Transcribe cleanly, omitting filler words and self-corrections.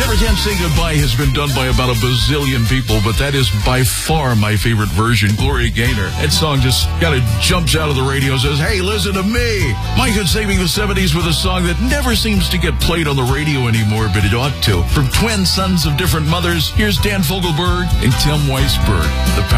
Never Can Say Goodbye has been done by about a bazillion people, but that is by far my favorite version, Gloria Gaynor. That song just kind of jumps out of the radio and says, hey, listen to me. Mike is saving the 70s with a song that never seems to get played on the radio anymore, but it ought to. From twin sons of different mothers, here's Dan Fogelberg and Tim Weisberg. The